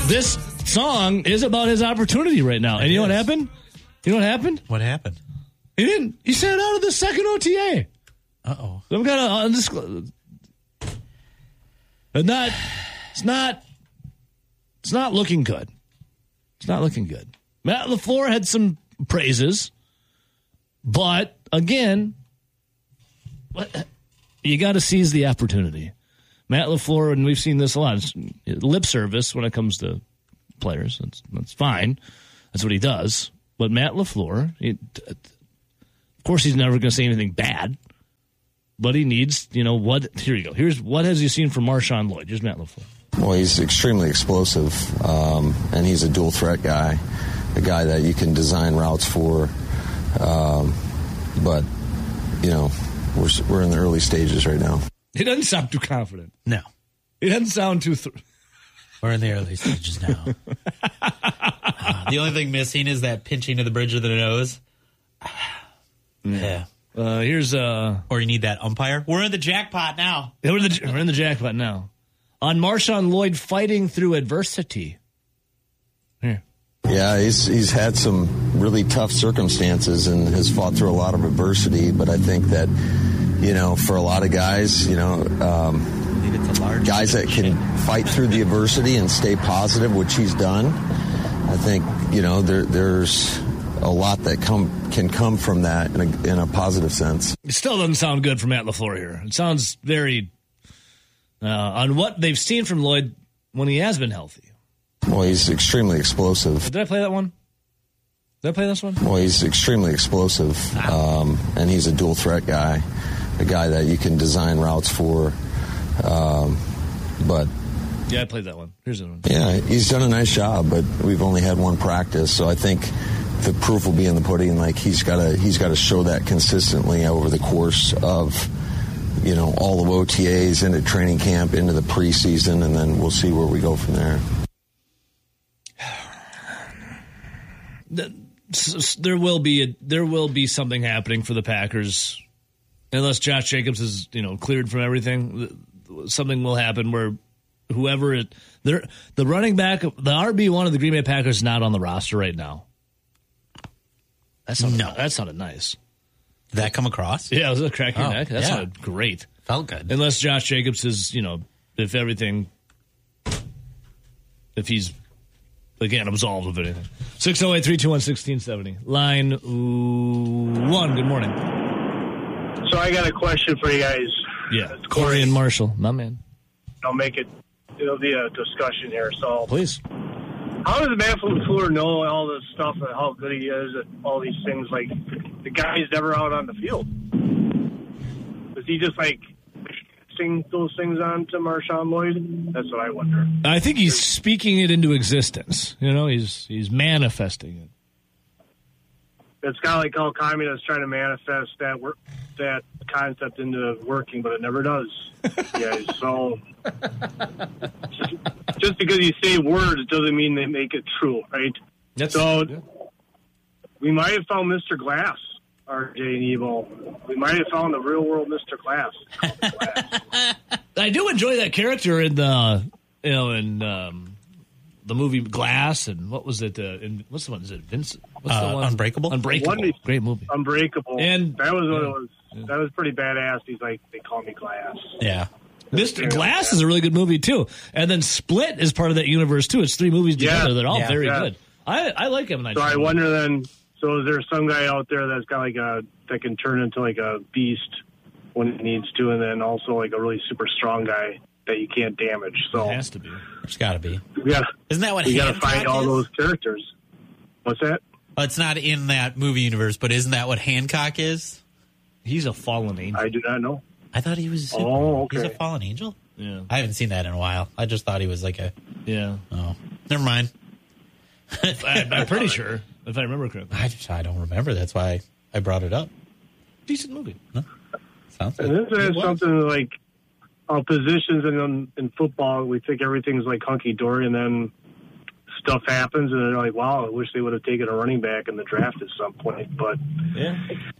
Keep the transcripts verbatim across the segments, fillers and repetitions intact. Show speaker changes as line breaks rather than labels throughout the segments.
This song is about his opportunity right now. And
It
you know what
is.
happened? You know what happened?
What happened?
He didn't. He sat out of the second O T A.
Uh-oh.
Some kind of undisclosed. And that, it's not, it's not looking good. It's not looking good. Matt LaFleur had some praises, but again, what, you got to seize the opportunity. Matt LaFleur, and we've seen this a lot, it's lip service when it comes to players. That's, that's fine. That's what he does. But Matt LaFleur, he, of course, he's never going to say anything bad. But he needs, you know, what? Here you go. Here's what has he seen from Marshawn Lloyd? Here's Matt LaFleur.
Well, he's extremely explosive, um, and he's a dual threat guy, a guy that you can design routes for. Um, but, you know, we're we're in the early stages right now.
He doesn't sound too confident.
No.
He doesn't sound too... Th-
We're in the early stages now. uh, the only thing missing is that pinching of the bridge of the nose. Yeah.
Uh, here's... Uh,
or you need that umpire. We're in the jackpot now.
We're in the, we're in the jackpot now. On Marshawn Lloyd fighting through adversity. Here.
Yeah, he's he's had some really tough circumstances and has fought through a lot of adversity. But I think that, you know, for a lot of guys, you know, um,
it's a large
guys that can fight through the adversity and stay positive, which he's done, I think, you know, there, there's a lot that come can come from that in a, in a positive sense.
It still doesn't sound good for Matt LaFleur here. It sounds very... Uh, on what they've seen from Lloyd when he has been healthy.
Well, he's extremely explosive.
Did I play that one? Did I play this one?
Well, he's extremely explosive, um, and he's a dual threat guy, a guy that you can design routes for. Um, but
yeah, I played that one. Here's the one.
Yeah, he's done a nice job, but we've only had one practice, so I think the proof will be in the pudding. Like he's got to he's got to show that consistently over the course of, you know, all of O T As, into training camp, into the preseason, and then we'll see where we go from there.
There will be a, there will be something happening for the Packers, unless Josh Jacobs is, you know, cleared from everything. Something will happen where whoever it, the running back, the R B one of the Green Bay Packers is not on the roster right now. That's not no, that sounded nice.
Did that come across?
Yeah, was it a crack your
oh,
neck? That
yeah.
sounded great.
Felt good.
Unless Josh Jacobs is, you know, if everything, if he's, again, absolved of anything. six oh eight, three two one, one six seven zero. Line ooh, one, good morning.
So I got a question for you guys.
Yeah, it's Corey and Marshall, my man.
I'll make it, it'll be a discussion here. So,
please.
How does Matt LaFleur know all this stuff and how good he is at all these things? Like, the guy's never out on the field. Does he just, like, sing those things on to Marshawn Lloyd? That's what I wonder.
I think he's speaking it into existence. You know, he's he's manifesting it.
It's kind of like how communists trying to manifest that work, that concept into working, but it never does. Yeah, so just, just because you say words doesn't mean they make it true, right?
That's,
so
yeah.
We might have found Mister Glass, R J and Evo. We might have found the real world Mister Glass.
I do enjoy that character in the, you know, in um, the movie Glass, and what was it? Uh, in, what's the one? Is it Vincent? What's
uh,
the one?
Unbreakable.
Unbreakable.
One,
Great movie.
Unbreakable.
And
that was what
yeah,
it was.
Yeah.
That was pretty badass. He's like, they call me Glass.
Yeah.
Mister Glass is a really good movie too, and then Split is part of that universe too. It's three movies together
yeah.
that are all
yeah.
very
yeah.
good. I I like him.
So I wonder then. So is there some guy out there that's got like a that can turn into like a beast when he needs to, and then also like a really super strong guy that you can't damage? So
it has to be.
There's got to be.
We gotta,
Isn't that what
we got to
Hancock
find all
is?
those characters? What's that?
Well, it's not in that movie universe, but isn't that what Hancock is?
He's a fallen angel.
I do not know.
I thought he was.
Oh, okay.
He's a fallen angel.
Yeah,
I haven't seen that in a while. I just thought he was like a.
yeah.
Oh, never mind.
I, I'm pretty sure, if I remember correctly.
I just I don't remember. That's why I brought it up.
Decent movie.
Huh? Sounds
And
good.
this is something like our positions in in football. We think everything's like hunky dory, and then stuff happens, and they're like, "Wow, I wish they would have taken a running back in the draft at some point." But
Yeah.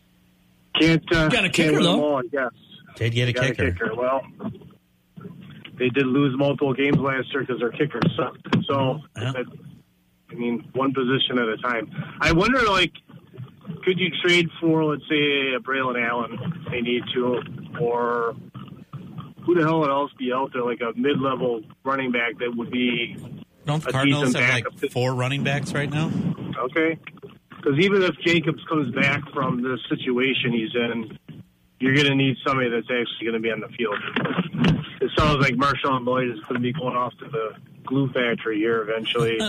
can't uh,
Got a
can't
kicker,
win them
though.
all, I guess.
Did get a
Got
kicker.
a kicker. Well, they did lose multiple games last year because their kicker sucked. So,
Yeah.
that, I mean, one position at a time. I wonder, like, could you trade for, let's say, a Braylon Allen if they need to, or who the hell would else be out there, like a mid-level running back that would be
Don't the
a
Cardinals
decent
have like
backup?
four running backs right now?
Okay. Because even if Jacobs comes back from the situation he's in, you're going to need somebody that's actually going to be on the field. It sounds like Marshawn Lloyd is going to be going off to the glue factory here eventually,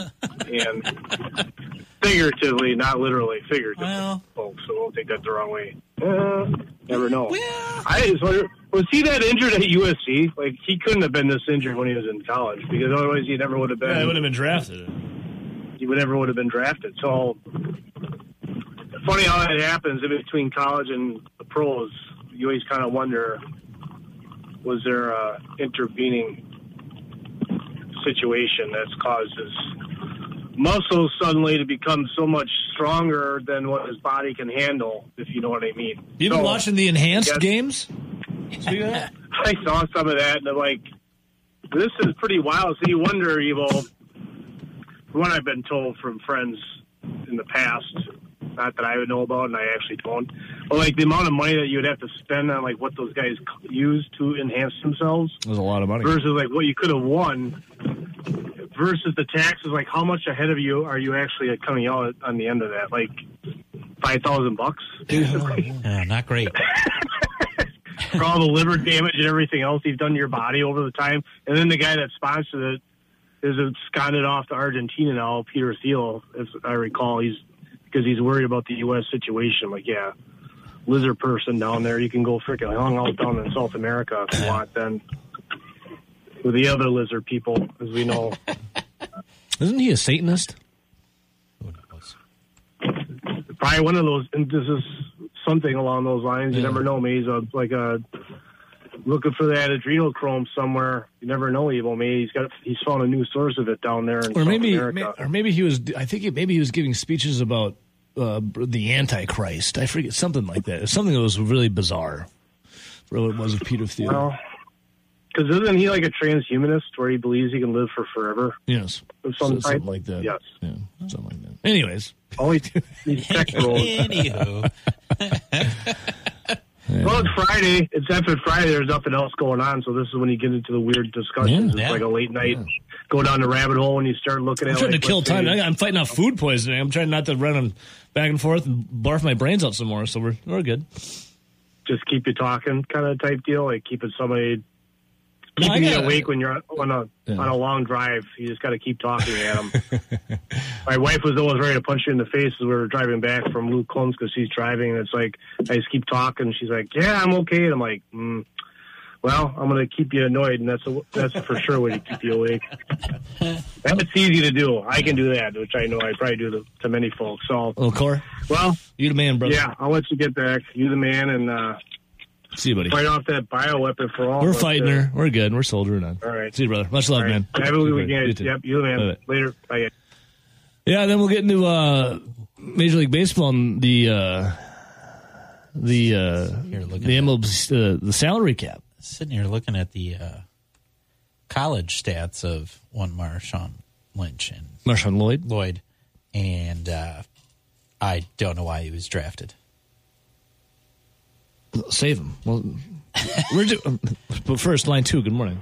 and figuratively, not literally, figuratively,
Well.
folks. So don't take that the wrong way. Uh, never know.
Well.
I just wonder, was he that injured at U S C? Like, he couldn't have been this injured when he was in college, because otherwise he never would have been.
Yeah, it would have been drafted.
He would never would have been drafted. So funny how that happens in between college and the pros. You always kind of wonder, was there a intervening situation that's caused his muscles suddenly to become so much stronger than what his body can handle, if you know what I mean.
You been
So,
watching the enhanced
I guess-
games? Speaking of that?
I saw some of that, and I'm like, this is pretty wild. So you wonder, Evo, from what I've been told from friends in the past, not that I would know about, and I actually don't, but like the amount of money that you would have to spend on like what those guys use to enhance themselves
There's a lot of money.
versus like what you could have won versus the taxes. Like, how much ahead of you are you actually like, coming out on the end of that? Like five thousand bucks, basically.
Yeah, not great.
For all the liver damage and everything else you've done to your body over the time. And then the guy that sponsored it is absconded off to Argentina now, Peter Thiel, as I recall. He's because he's worried about the U S situation. Like, yeah, lizard person down there, you can go freaking hung out down in South America if you want then. With the other lizard people, as we know.
Isn't he a Satanist?
Who knows?
Probably one of those, and this is something along those lines. You never know. Maybe he's a, like a looking for that adrenochrome somewhere. You never know, Evo. Maybe he's got he's found a new source of it down there in
Or
South
maybe,
America.
may- or maybe he was. I think it, maybe he was giving speeches about uh, the Antichrist. I forget, something like that. Something that was really bizarre. For what it was with Peter Thiel.
Well, because isn't he like a transhumanist where he believes he can live for forever?
Yes,
Of
So-
some
something
type?
like that.
Yes.
Yeah, something like that. Anyways,
Always these tech bros.
Anywho,
Well, it's Friday. It's after Friday. There's nothing else going on, so this is when you get into the weird discussions.
Yeah.
it's
Yeah.
like a late night. Go down the rabbit hole when you start looking
I'm
at.
trying
like,
to kill
let's
time.
say-
I- I'm fighting off food poisoning. I'm trying not to run on back and forth and barf my brains out some more. So we're we're good.
Just keep you talking, kind of type deal. Like keeping somebody
No, I
keeping you
gotta-
awake when you're on a
Yeah.
on a long drive. You just got to keep talking at them. My wife was always ready to punch you in the face as we were driving back from Luke Combs because she's driving, and it's like I just keep talking. She's like, "Yeah, I'm okay." And I'm like, mm, "Well, I'm going to keep you annoyed, and that's a, that's for sure way to keep you awake." That's easy to do. I can do that, which I know I probably do to, to many folks. So,
Little Core,
well,
you the man, brother.
yeah, I'll let you get back. You the man, and uh,
See you, buddy.
fight off that bioweapon for all.
We're
of us
fighting
there.
her. We're good. We're soldiering on.
All right.
See you, brother. Much love,
All right.
man.
Have a good
You
weekend.
too.
Yep, you the man.
Bye-bye.
Later. Bye.
Yeah, then we'll get into uh, Major League Baseball and the uh, the uh,
Here, look at
the
that.
M L B, uh, the salary cap.
sitting here looking at the uh, college stats of one Marshawn Lynch and
Marshawn Lloyd.
Lloyd, and uh, I don't know why he was drafted.
Save him. Well, we're do- but first, line two. Good morning.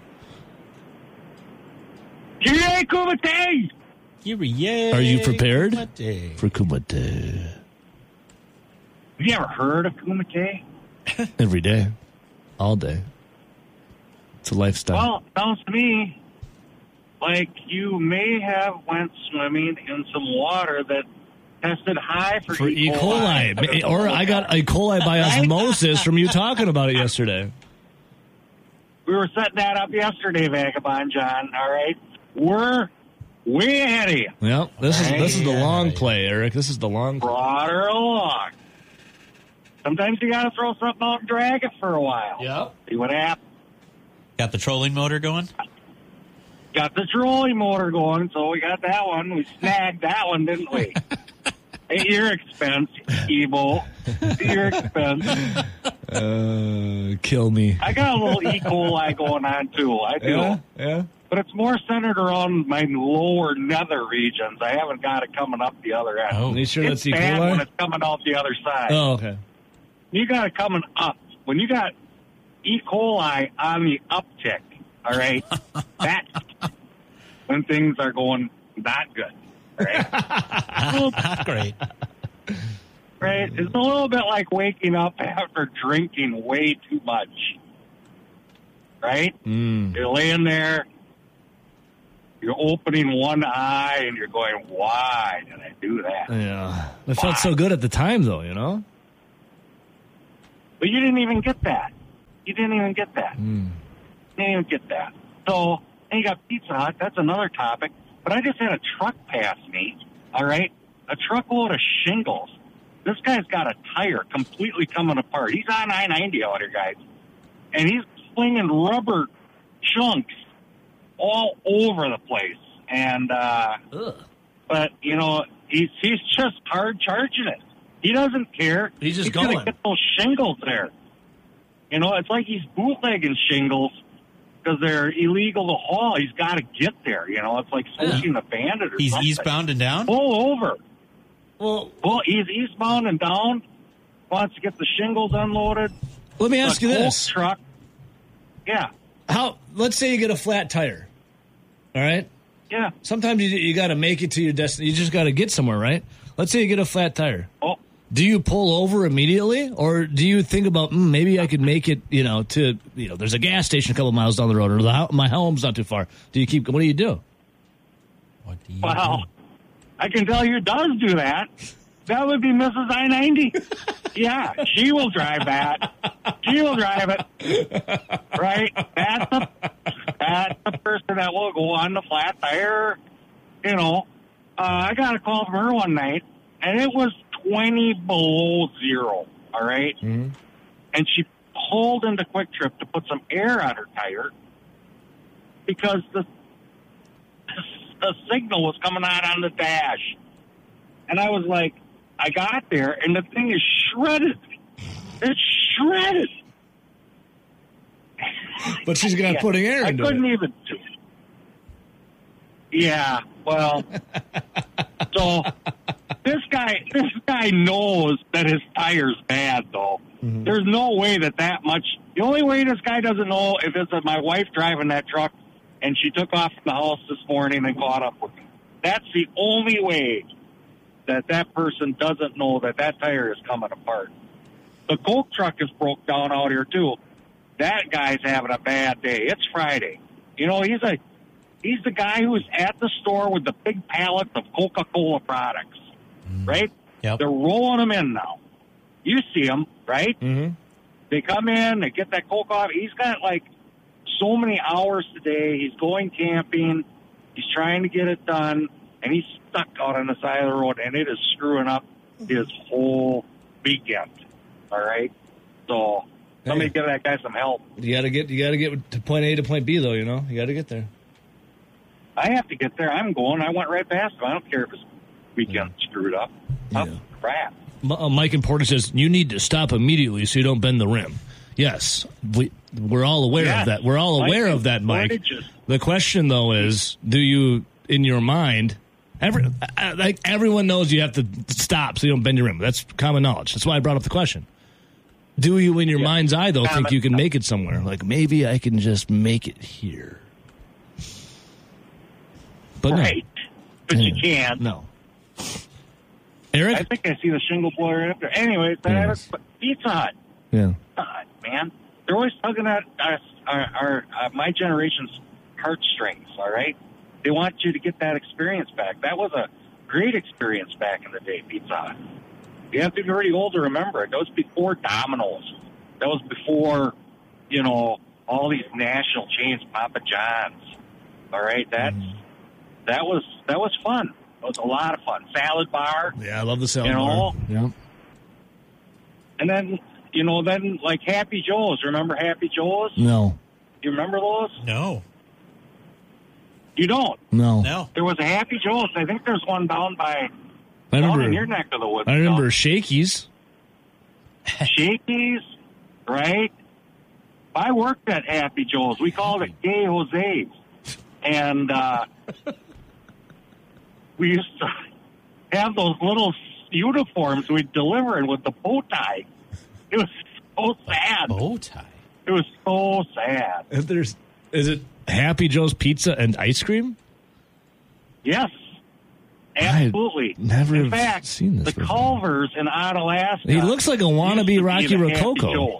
Yay, Kumite!
Yay!
Are you prepared
Kumite.
for Kumite
Have you ever heard of Kumite?
every day, all day? It's a lifestyle.
Well, sounds to me like you may have went swimming in some water that tested high for,
for E. coli, or I got E. coli by osmosis from you talking about it yesterday.
We were setting that up yesterday, Vagabond John. All right, we're way ahead of you.
Yep, this is this is the
Yeah,
long
yeah.
play, Eric. This is the long. play.
Brought her along. Sometimes you got to throw something out and drag it for a while.
Yep.
See what happens.
Got the trolling motor going?
Got the trolling motor going, so we got that one. We snagged that one, didn't we? At your expense, Evo. At your expense.
Uh, kill me.
I got a little E. coli going on too. I do.
Yeah, yeah.
But it's more centered around my lower nether regions. I haven't got it coming up the other end.
Oh, you sure
it's
that's E.
bad
coli?
when it's coming out the other side.
Oh, okay.
You got it coming up. When you got E. coli on the uptick, all right, that's when things are going not good, right?
Great.
Right? It's a little bit like waking up after drinking way too much, right?
Mm.
You're laying there, you're opening one eye, and you're going, why did I do that?
Yeah. It felt so good at the time, though, you know?
But you didn't even get that. You didn't even get that.
Mm.
You didn't even get that. So, and you got Pizza Hut. That's another topic. But I just had a truck pass me, all right? A truckload of shingles. This guy's got a tire completely coming apart. He's on I ninety out here, guys. And he's slinging rubber chunks all over the place. And, uh,
Ugh.
but, you know, he's, he's just hard charging it. He doesn't care.
He's just
he's gonna
going.
get those shingles there. You know, it's like he's bootlegging shingles because they're illegal to haul. He's got to get there. You know, it's like switching a bandit or
He's
something.
eastbound and down?
Pull over.
Well,
Well, he's eastbound and down. Wants to get the shingles unloaded.
let me ask
The
you
Colt
this.
truck. Yeah,
How? Let's say you get a flat tire. All right?
yeah.
Sometimes you, you got to make it to your destination. You just got to get somewhere, right? Let's say you get a flat tire.
Oh,
Do you pull over immediately, or do you think about mm, maybe I could make it? You know, to you know, there's a gas station a couple miles down the road, or the, ho- my home's not too far. Do you keep? What do you do?
What do you
well, I can tell you does do that. That would be Missus I ninety. Yeah, she will drive that. She will drive it. Right? That's the, that's the person that will go on the flat tire. You know, uh, I got a call from her one night, and it was twenty below zero. All right?
Mm-hmm.
And she pulled into Quick Trip to put some air on her tire because the, the signal was coming out on the dash. And I was like, I got there, and the thing is shredded. It's shredded.
But she's got
Yeah,
putting air
I
into
couldn't
it.
even do it. Yeah, well, so this guy, this guy knows that his tire's bad, though.
Mm-hmm.
There's no way that that much. The only way this guy doesn't know if it's my wife driving that truck, and she took off from the house this morning and caught up with me. That's the only way that that person doesn't know that that tire is coming apart. The Coke truck is broke down out here too. That guy's having a bad day. It's Friday. You know, he's a he's the guy who's at the store with the big pallets of Coca-Cola products, right?
Yep.
They're rolling them in now. You see them, right?
Mm-hmm.
They come in, they get that Coke off. He's got like so many hours today. He's going camping. He's trying to get it done, and he's stuck out on the side of the road, and it is screwing up his whole weekend. All right, so somebody
Hey.
give that guy some help.
You got to get. You got to get to point A to point B, though. You know, you got to get there.
I have to get there. I'm going. I went right past him. I don't care if his weekend screwed up. Tough
Yeah.
crap.
M- uh, Mike in Porter says you need to stop immediately so you don't bend the rim. Yes, we we're all aware
Yes.
of that. We're all
Mike
aware
is
of that, Mike.
gorgeous.
The question though is, do you in your mind? Every uh, like everyone knows you have to stop so you don't bend your rim. That's common knowledge. That's why I brought up the question. Do you, in your
Yeah.
mind's eye, though,
Common
think you can make it somewhere? Like maybe I can just make it here. But
Right. But you
Yeah.
can't.
no, no. Eric.
I think I see the shingle blower right up there. Anyways, I have
Yes.
a Pizza Hut.
yeah.
God, man. They're always tugging at us, our, our, uh, my generation's heartstrings, all right? They want you to get that experience back. That was a great experience back in the day, Pizza Hut. You have to be pretty old to remember it. That was before Domino's. That was before, you know, all these national chains, Papa John's. All right? That's, that was that was fun. It was a lot of fun. Salad bar.
Yeah, I love the salad
You
bar.
know?
Yeah.
And then, you know, then like Happy Joe's. Remember Happy Joe's?
No,
You remember those?
No.
You don't.
no.
No.
There was a Happy Joe's. I think there's one down by
I
down in
remember.
your neck of the woods.
I remember Shakey's.
Shakey's. right? I worked at Happy Joe's. We called it Gay Jose's. And uh, we used to have those little uniforms we'd deliver in with the bow tie. It was so sad.
Bow tie?
It was so sad.
If there's, is it Happy Joe's Pizza and ice cream?
Yes. Absolutely.
I'd never
in
have
fact,
seen this
the
before.
Culvers in Onalaska.
He looks like a wannabe
used to
Rocky
be the Happy
Rococo.
Joe's.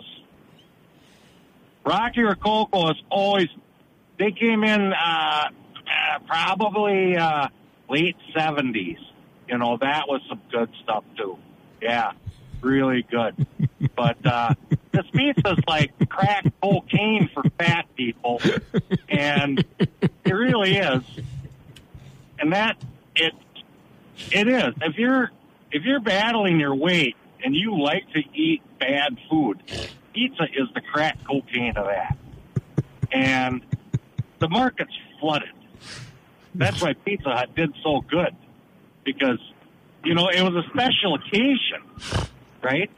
Rocky Rococo is always, they came in uh, uh, probably uh, late seventies. You know, that was some good stuff, too. Yeah, really good. But uh, this pizza's like crack cocaine for fat people. And it really is. And that, it, it is. If you're, if you're battling your weight and you like to eat bad food, pizza is the crack cocaine of that. And the market's flooded. That's why Pizza Hut did so good. Because, you know, it was a special occasion, right?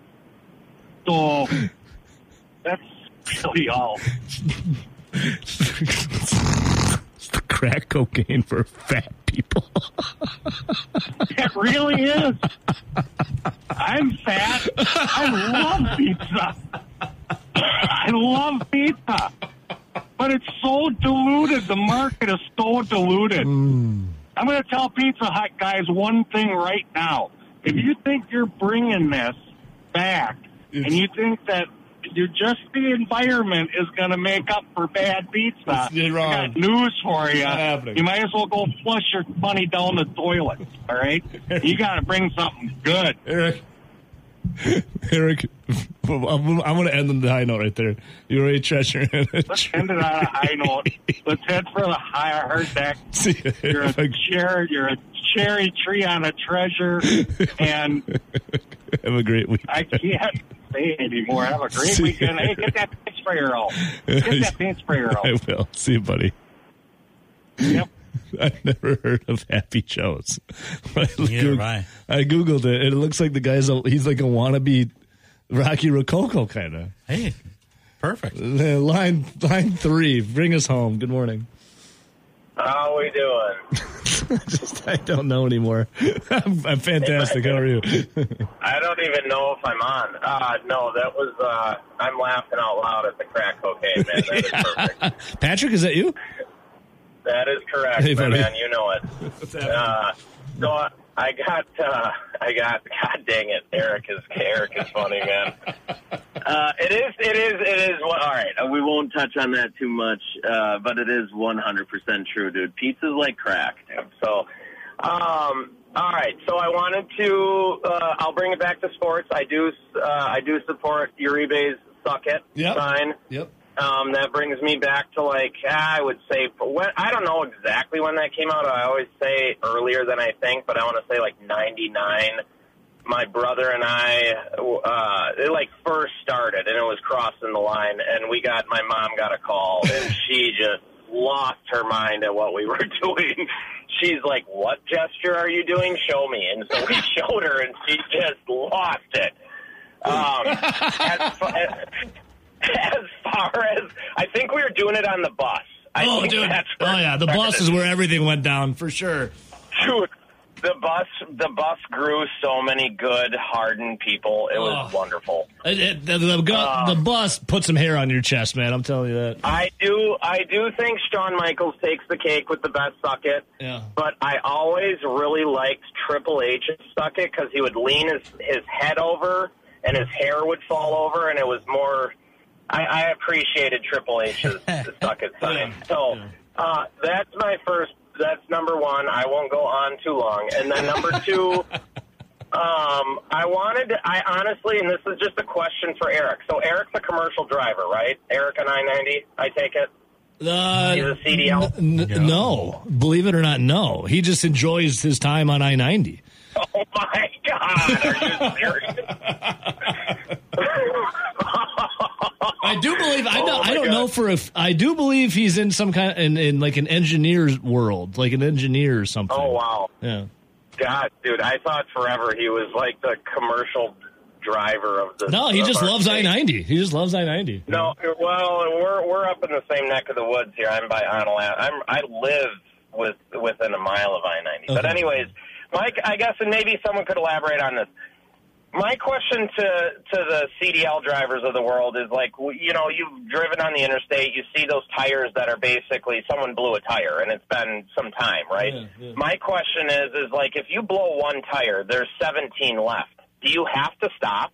So that's really all.
It's the crack cocaine for fat people.
It really is. I'm fat. I love pizza. I love pizza. But it's so diluted. The market is so diluted. Mm. I'm going to tell Pizza Hut guys one thing right now. If you think you're bringing this back it's, and you think that you just the environment is going to make up for bad pizza,
you're wrong.
I got news for you.
You
might as well go flush your money down the toilet, all right? You got to bring something good.
Eric, Eric, I'm, I'm going to end on the high note right there. You ready, Treasure?
Let's end it on a high note. Let's head for the higher hard deck.
See you.
You're a cherry, you're a cherry tree on a treasure, and
have a great week.
I can't say anymore. Have a great See weekend. You. Hey, get that paint sprayer out. Get that paint sprayer out.
I will. See you, buddy.
Yep.
I've never heard of Happy Joe's. I,
Neither have I.
I Googled it, and it looks like the guy's a, he's like a wannabe Rocky Rococo kind of.
Hey, perfect.
Line line three, bring us home. Good morning.
How are we doing?
Just, I don't know anymore. I'm, I'm fantastic. How are you?
I don't even know if I'm on. Uh, no, that was, uh, I'm laughing out loud at the crack cocaine, man. That
yeah.
is perfect.
Patrick, is that you?
That is correct,
hey,
my man. You know it.
What's happening?
Uh, so I got, uh, I got, God dang it. Eric is, Eric is funny, man. Uh, it is, it is, it is. Well, all right, we won't touch on that too much, uh, but it is one hundred percent true, dude. Pizza's like crack, dude. So, um, all right. So I wanted to, uh, I'll bring it back to sports. I do, uh, I do support Uribe's Suck It
yep.
sign.
Yep.
Um, that brings me back to, like, I would say, when, I don't know exactly when that came out. I always say earlier than I think, but I want to say, like, ninety-nine. My brother and I, uh, it, like, first started, and it was crossing the line, and we got, my mom got a call, and she just lost her mind at what we were doing. She's like, what gesture are you doing? Show me. And so we showed her, and she just lost it. Um, as, as, As far as, I think we were doing it on the bus. I
oh,
think
dude.
That's
oh, yeah. The bus is where everything went down, for sure.
Dude, the bus, the bus grew so many good, hardened people. It was oh. wonderful.
It, it, the, the, the, um, the bus put some hair on your chest, man. I'm telling you that.
I do, I do think Shawn Michaels takes the cake with the best Suck It.
Yeah.
But I always really liked Triple H's Suck It because he would lean his, his head over and his hair would fall over, and it was more... I, I appreciated Triple H's Suck It sign. So uh, that's my first, that's number one. I won't go on too long. And then number two, um, I wanted, to, I honestly, and this is just a question for Eric. So Eric's a commercial driver, right? Eric on I ninety, I take it?
Uh,
He's a C D L?
N- n- no. Believe it or not, no. He just enjoys his time on I ninety.
Oh, my God. Are you serious?
I do believe I know.
Oh
I don't
God.
know for if I do believe he's in some kind of, in, in like an engineer's world, like an engineer or something.
Oh wow!
Yeah.
God, dude, I thought forever he was like the commercial driver of the.
No, he
of
just
our
loves
state.
I ninety. He just loves I ninety.
No, well, we're we're up in the same neck of the woods here. I'm by Onalaska. I'm I live with within a mile of I ninety.
Okay.
But anyways, Mike, I guess, and maybe someone could elaborate on this. My question to to the C D L drivers of the world is, like, you know, you've driven on the interstate, you see those tires that are basically someone blew a tire, and it's been some time, right?
Yeah, yeah.
My question is, is like, if you blow one tire, there's seventeen left. Do you have to stop?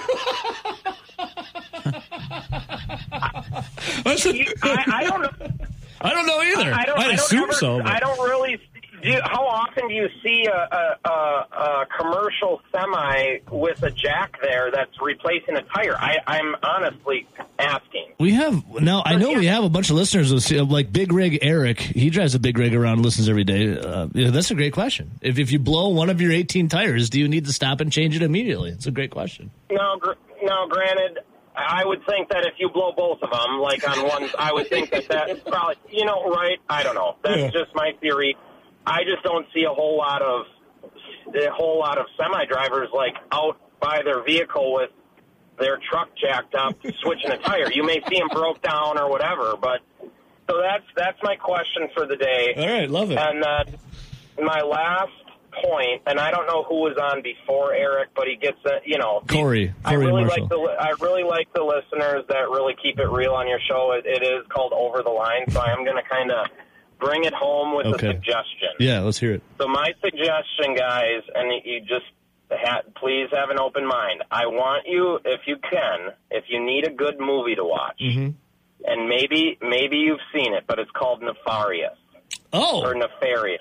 I, I don't know.
I don't know either.
I don't,
I'd
I don't
assume
ever,
so. But.
I don't really. Do you, how often do you see a, a, a, a commercial semi with a jack there that's replacing a tire? I, I'm honestly asking.
We have now. I know we have a bunch of listeners who see, like Big Rig Eric. He drives a big rig around, listens every day. Uh, yeah, that's a great question. If if you blow one of your eighteen tires, do you need to stop and change it immediately? It's a great question.
No, gr- no. Granted, I would think that if you blow both of them, like on one, I would think that that's probably, you know, right? I don't know. That's
Yeah.
just my theory. I just don't see a whole lot of a whole lot of semi drivers like out by their vehicle with their truck jacked up, switching a tire. You may see them broke down or whatever, but so that's that's my question for the day.
All right, love it.
And uh, my last point, and I don't know who was on before Eric, but he gets a, you know,
Corey,
I
Corey
really
Marshall.
like the I really like the listeners that really keep it real on your show. It, it is called Over the Line, so I am going to kind of bring it home with
Okay.
a suggestion.
Yeah, let's hear it.
So my suggestion, guys, and you just ha- please have an open mind. I want you, if you can, if you need a good movie to watch,
Mm-hmm.
and maybe maybe you've seen it, but it's called Nefarious
Oh,
or Nefarious.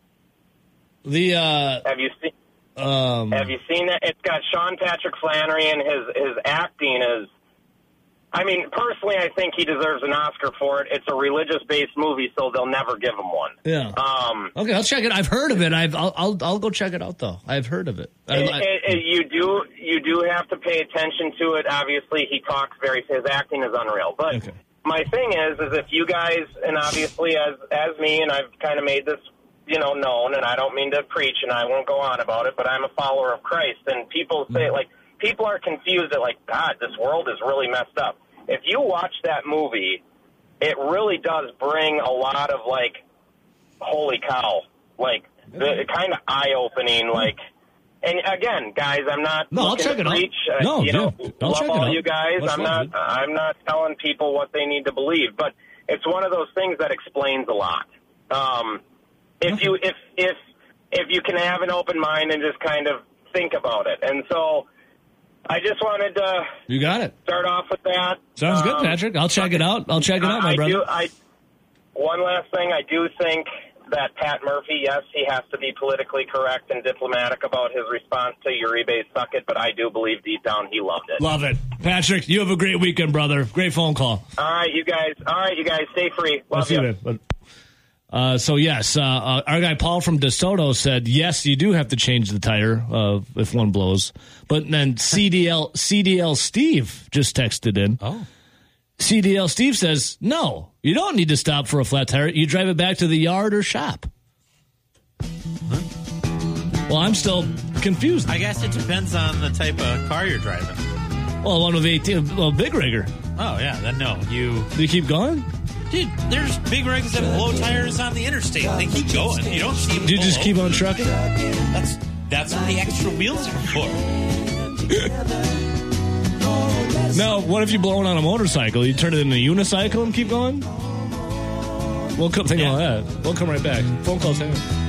the uh,
Have you seen?
um,
Have you seen it? It's got Sean Patrick Flannery, and his his acting is. I mean, personally, I think he deserves an Oscar for it. It's a religious-based movie, so they'll never give him one.
yeah.
Um,
Okay, I'll check it. I've heard of it. I've I'll I'll, I'll go check it out though. I've heard of it. I,
it,
I,
it, it, you do you do have to pay attention to it. Obviously, he talks very. His acting is unreal. But
Okay.
my thing is, is if you guys, and obviously as as me, and I've kind of made this, you know, known, and I don't mean to preach, and I won't go on about it, but I'm a follower of Christ, and people say like people are confused at like, God, this world is really messed up. If you watch that movie, it really does bring a lot of, like, holy cow, like, the kind of eye-opening, like, and again, guys, I'm not
No, I'll
looking
check
to
it out.
preach. Uh,
No,
you know,
yeah, I'll
love
check it
all
out.
you guys.
That's
I'm
fine.
not. I'm not telling people what they need to believe, but it's one of those things that explains a lot. Um, if you if if if you can have an open mind and just kind of think about it, and so. I just wanted to
you got it.
start off with that.
Sounds good,
Um,
Patrick. I'll check it out. I'll check it out, my
I
brother.
Do, I, one last thing, I do think that Pat Murphy, yes, he has to be politically correct and diplomatic about his response to Uribe's suck it, but I do believe deep down he loved it.
Love it, Patrick. You have a great weekend, brother. Great phone call.
All right, you guys. All right, you guys, stay free.
I'll
Love
see
you.
you, man. Uh, so yes, uh, uh, our guy Paul from DeSoto said yes, you do have to change the tire uh, if one blows. But then C D L C D L Steve just texted in.
Oh.
C D L Steve says no, you don't need to stop for a flat tire. You drive it back to the yard or shop. Huh? Well, I'm still confused.
I guess it depends on the type of car you're driving.
Well, one with eighteen, well, big rigger.
Oh, yeah, then no. You,
Do you keep going?
dude, there's big rigs that blow tires on the interstate. They keep going. You don't see them
Do you just
blow.
keep on trucking?
That's, that's what the extra wheels are for.
Now, what if you're blowing on a motorcycle? You turn it into a unicycle and keep going? We'll come think
Yeah.
about that. We'll come right back. Phone calls hang on.